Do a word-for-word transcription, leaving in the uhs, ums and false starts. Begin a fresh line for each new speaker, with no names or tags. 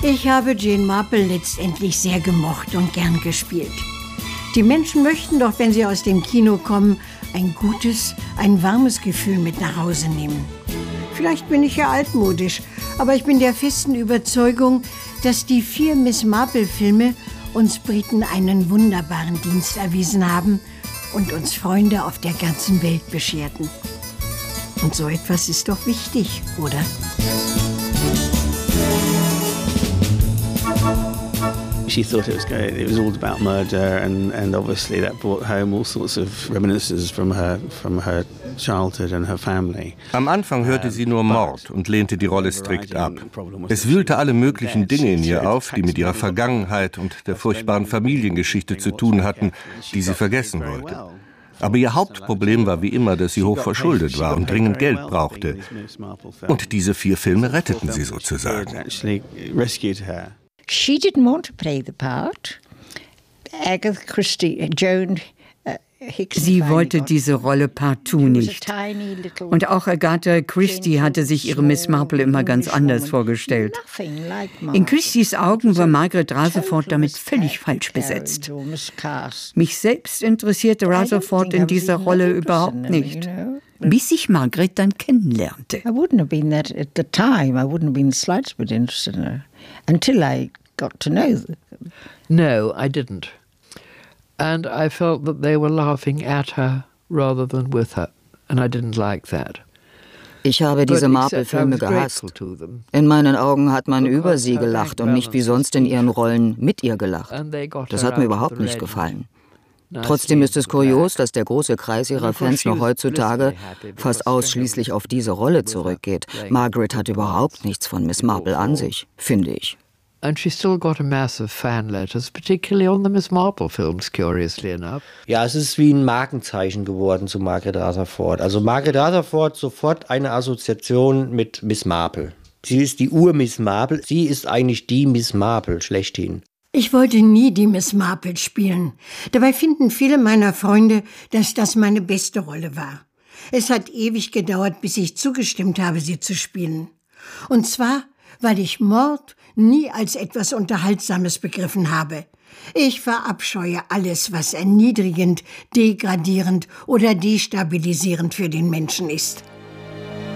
Ich habe Jane Marple letztendlich sehr gemocht und gern gespielt. Die Menschen möchten doch, wenn sie aus dem Kino kommen, ein gutes, ein warmes Gefühl mit nach Hause nehmen. Vielleicht bin ich ja altmodisch, aber ich bin der festen Überzeugung, dass die vier Miss Marple-Filme uns Briten einen wunderbaren Dienst erwiesen haben und uns Freunde auf der ganzen Welt bescherten. Und so etwas ist doch wichtig, oder?
She thought it was good. It was all about murder, and, and obviously that brought home all sorts of reminiscences from her from her childhood and her family.
Am Anfang hörte sie nur Mord und lehnte die Rolle strikt ab. Es wühlte alle möglichen Dinge in ihr auf, die mit ihrer Vergangenheit und der furchtbaren Familiengeschichte zu tun hatten, die sie vergessen wollte. Aber ihr Hauptproblem war wie immer, dass sie hoch verschuldet war und dringend Geld brauchte. Und diese vier Filme retteten sie sozusagen.
She didn't want to play the part. Agatha Christie, Joan uh, Hickson.
Sie wollte diese Rolle partout nicht. Und auch Agatha Christie hatte sich ihre Miss Marple immer ganz anders vorgestellt. In Christies Augen war Margaret Rutherford damit völlig falsch besetzt. Mich selbst interessierte Rutherford in dieser Rolle überhaupt nicht, bis ich Margaret dann kennenlernte.
I wouldn't have been that at the time. I wouldn't have been the slightest bit interested in her until I got to know them.
No, I didn't. And I felt that they were laughing at her rather than with her. And I didn't like that.
Ich habe diese Marple-Filme gehasst. In meinen Augen hat man über sie gelacht und nicht wie sonst in ihren Rollen mit ihr gelacht. Das hat mir überhaupt nicht gefallen. Trotzdem ist es kurios, dass der große Kreis ihrer Fans noch heutzutage fast ausschließlich auf diese Rolle zurückgeht. Margaret hat überhaupt nichts von Miss Marple an sich, finde ich.
And she still got a mass of fan letters, particularly on the Miss Marple films, curiously enough.
Ja, es ist wie ein Markenzeichen geworden zu Margaret Rutherford. Also Margaret Rutherford sofort eine Assoziation mit Miss Marple. Sie ist die Ur-Miss Marple. Sie ist eigentlich die Miss Marple schlechthin.
Ich wollte nie die Miss Marple spielen. Dabei finden viele meiner Freunde, dass das meine beste Rolle war. Es hat ewig gedauert, bis ich zugestimmt habe, sie zu spielen. Und zwar, weil ich Mord nie als etwas Unterhaltsames begriffen habe. Ich verabscheue alles, was erniedrigend, degradierend oder destabilisierend für den Menschen ist.